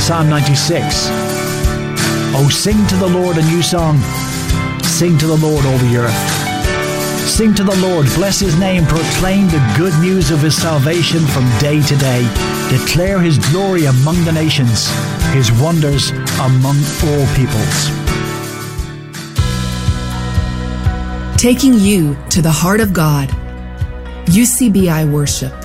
Psalm 96. Oh, sing to the Lord a new song. Sing to the Lord, all the earth. Sing to the Lord, bless his name, proclaim the good news of his salvation from day to day. Declare his glory among the nations, his wonders among all peoples. Taking you to the heart of God. UCBI Worship.